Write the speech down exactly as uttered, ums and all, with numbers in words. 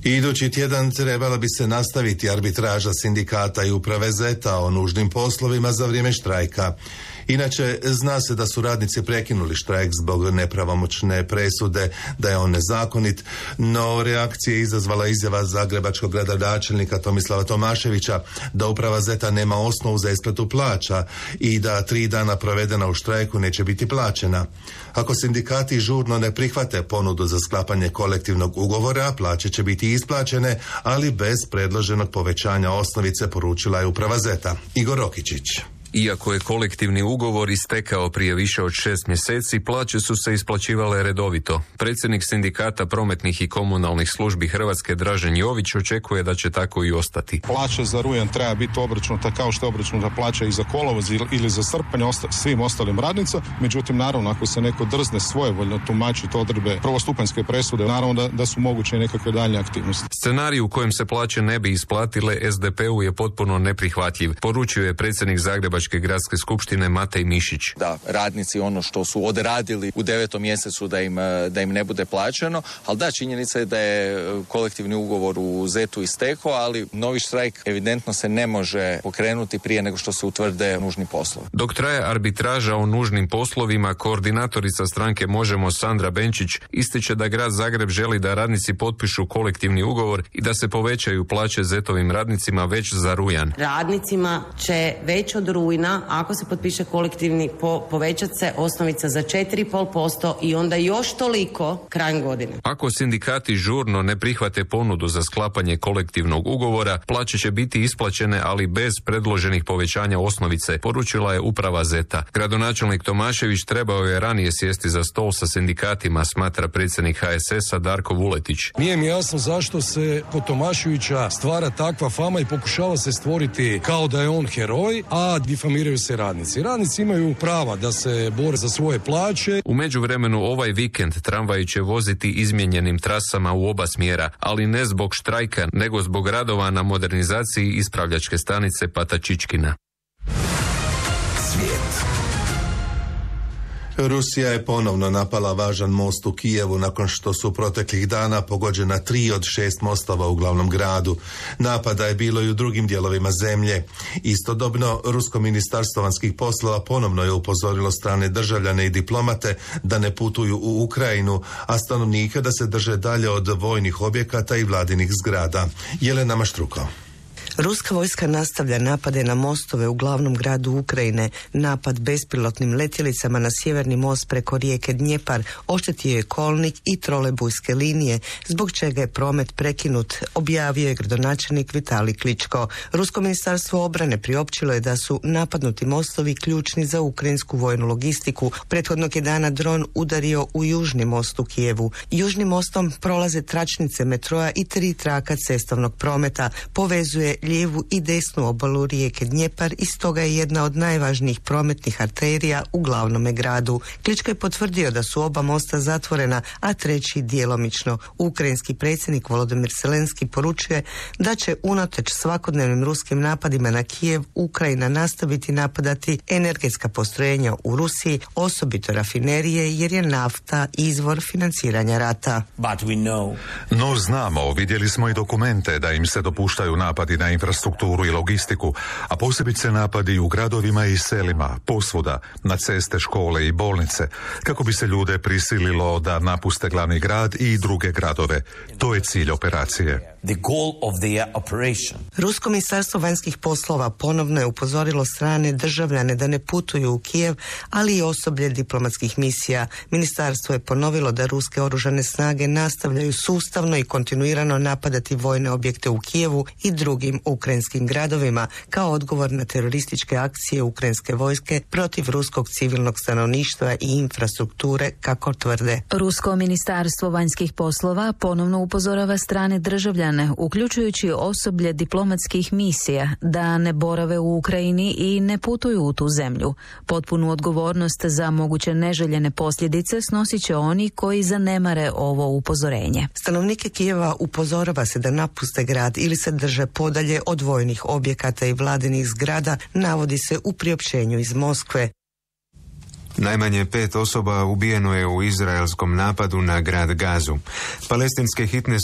Idući tjedan trebala bi se nastaviti arbitraža sindikata i uprave zeta o nužnim poslovima za vrijeme štrajka. Inače, zna se da su radnici prekinuli štrajk zbog nepravomoćne presude, da je on nezakonit, no reakcije je izazvala izjava zagrebačkog gradonačelnika Tomislava Tomaševića da uprava zeta nema osnovu za isplatu plaća i da tri dana provedena u štrajku neće biti plaćena. Ako sindikati žurno ne prihvate ponudu za sklapanje kolektivnog ugovora, plaće će biti isplaćene, ali bez predloženog povećanja osnovice, poručila je uprava zeta. Igor Rokičić. Iako je kolektivni ugovor istekao prije više od šest mjeseci, plaće su se isplaćivale redovito. Predsjednik sindikata prometnih i komunalnih službi Hrvatske Dražen Jović očekuje da će tako i ostati. Plaća za rujan treba biti obračunuta kao što je obračunuta plaća i za kolovoz ili za srpanj osta, svim ostalim radnicama. Međutim, naravno, ako se neko drzne svojevoljno tumačiti odredbe prvostupanjske presude, naravno da, da su moguće nekakve daljnje aktivnosti. Scenarij u kojem se plaće ne bi isplatile S D P-u je potpuno neprihvatljiv, poručio je predsjednik Zagrebačke gradske skupštine Matej Mišić. Da, radnici ono što su odradili u devetom mjesecu da im, da im ne bude plaćeno, ali da, činjenica je da je kolektivni ugovor u zetu istekao, ali novi štrajk evidentno se ne može pokrenuti prije nego što se utvrde nužni poslovi. Dok traje arbitraža o nužnim poslovima, koordinatorica stranke Možemo Sandra Benčić ističe da grad Zagreb želi da radnici potpišu kolektivni ugovor i da se povećaju plaće zetovim radnicima već za rujan. Radnicima će već od rujna, ako se potpiše kolektivni, po, povećat se osnovica za četiri zarez pet posto i onda još toliko krajem godine. Ako sindikati žurno ne prihvate ponudu za sklapanje kolektivnog ugovora, plaće će biti isplaćene, ali bez predloženih povećanja osnovice, poručila je uprava zeta. Gradonačelnik Tomašević trebao je ranije sjesti za stol sa sindikatima, smatra predsjednik H S S-a Darko Vuletić. Nije mi jasno zašto se kod Tomaševića stvara takva fama i pokušava se stvoriti kao da je on heroj, a difamiraju se radnici. Radnici imaju prava da se bore za svoje plaće. U međuvremenu ovaj vikend tramvaji će voziti izmijenjenim trasama u oba smjera, ali ne zbog štrajka, nego zbog radova na modernizaciji ispravljačke stanice Patačičkina. Svijet. Rusija je ponovno napala važan most u Kijevu nakon što su proteklih dana pogođena tri od šest mostova u glavnom gradu. Napada je bilo i u drugim dijelovima zemlje. Istodobno, Rusko ministarstvo vanjskih poslova ponovno je upozorilo strane državljane i diplomate da ne putuju u Ukrajinu, a stanovnike da se drže dalje od vojnih objekata i vladinih zgrada. Jelena Maštruko. Ruska vojska nastavlja napade na mostove u glavnom gradu Ukrajine. Napad bespilotnim letjelicama na sjeverni most preko rijeke Dnjepar oštetio je kolnik i trolejbujske linije, zbog čega je promet prekinut, objavio je gradonačelnik Vitalij Kličko. Rusko ministarstvo obrane priopćilo je da su napadnuti mostovi ključni za ukrajinsku vojnu logistiku. Prethodnog je dana dron udario u južni most u Kijevu. Južnim mostom prolaze tračnice metroa i tri traka cestovnog prometa. Povezuje lijevu i desnu obalu rijeke Dnjepar i stoga je jedna od najvažnijih prometnih arterija u glavnome gradu. Kličko je potvrdio da su oba mosta zatvorena, a treći djelomično. Ukrajinski predsjednik Volodymyr Zelenski poručuje da će unatoč svakodnevnim ruskim napadima na Kijev Ukrajina nastaviti napadati energetska postrojenja u Rusiji, osobito rafinerije, jer je nafta izvor financiranja rata. No znamo, vidjeli smo i dokumente da im se dopuštaju napadi na infrastrukturu i logistiku, a posebice napadi u gradovima i selima, posvuda, na ceste, škole i bolnice, kako bi se ljude prisililo da napuste glavni grad i druge gradove. To je cilj operacije. Rusko ministarstvo vanjskih poslova ponovno je upozorilo strane državljane da ne putuju u Kijev, ali i osoblje diplomatskih misija. Ministarstvo je ponovilo da ruske oružane snage nastavljaju sustavno i kontinuirano napadati vojne objekte u Kijevu i drugim ukrajinskim gradovima kao odgovor na terorističke akcije ukrajinske vojske protiv ruskog civilnog stanovništva i infrastrukture, kako tvrde. Rusko ministarstvo vanjskih poslova ponovno upozorava strane državljane, uključujući osoblje diplomatskih misija, da ne borave u Ukrajini i ne putuju u tu zemlju. Potpunu odgovornost za moguće neželjene posljedice snosit će oni koji zanemare ovo upozorenje. Stanovnike Kijeva upozorava se da napuste grad ili se drže podalje od vojnih objekata i vladinih zgrada, navodi se u priopćenju iz Moskve. Najmanje pet osoba ubijeno je u izraelskom napadu na grad Gazu. Palestinske hitne